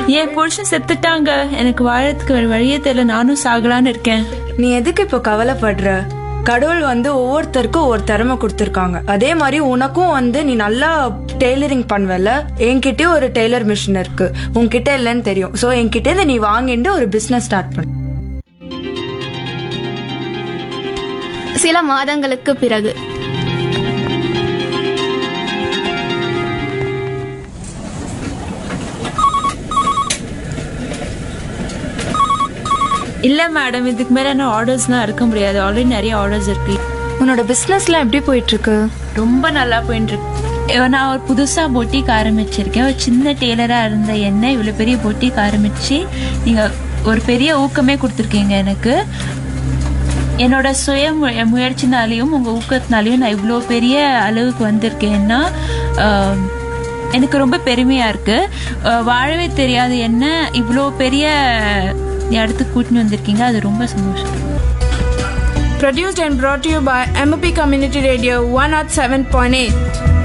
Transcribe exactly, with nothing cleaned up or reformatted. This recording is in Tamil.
என் புருஷன் செத்துட்டாங்க, எனக்கு வாழறதுக்கு வேற வழியே தெரியல, நானும் சாகலான்னு இருக்கேன். நீ எதுக்கு இப்போ கவலைப்படுற? கடவுள் வந்து ஒவ்வொருத்தருக்கும் ஒரு திறமை கொடுத்துருக்காங்க. அதே மாதிரி உனக்கும் வந்து நீ நல்லா டெய்லரிங் பண்ணுவல. என்கிட்ட ஒரு டெய்லர் மிஷின் இருக்கு, உன்கிட்ட இல்லைன்னு தெரியும். ஸோ என்கிட்ட இதை நீ வாங்கிட்டு ஒரு பிசினஸ் ஸ்டார்ட் பண்ணு. சில மாதங்களுக்கு பிறகு இல்ல மேடம், இதுக்கு மேல என்ன ஆர்டர்ஸ்லாம் இருக்க முடியாது. ஆல்ரெடி நிறைய ஆர்டர்ஸ் இருக்கு. உன்னோட பிசினஸ்லாம் எப்படி போயிட்டு இருக்கு? ரொம்ப நல்லா போயிட்டு இருக்கு. நான் ஒரு புதுசா பொட்டிக் ஆரம்பிச்சிருக்கேன். ஒரு சின்ன டெய்லரா இருந்த என்ன இவ்வளவு பெரிய பொட்டிக் ஆரம்பிச்சு நீங்க ஒரு பெரிய ஊக்கமே கொடுத்துருக்கீங்க எனக்கு. என்னோட சுய முயற்சினாலையும் உங்க ஊக்கத்தினாலையும் நான் இவ்வளோ பெரிய அளவுக்கு வந்திருக்கேன்னா எனக்கு ரொம்ப பெருமையா இருக்கு. வாழவே தெரியாது என்ன இவ்வளோ பெரிய இடத்துக்கு கூட்டின்னு வந்திருக்கீங்க, அது ரொம்ப சந்தோஷம். Produced and brought to you by M O P Community Radio one oh seven point eight.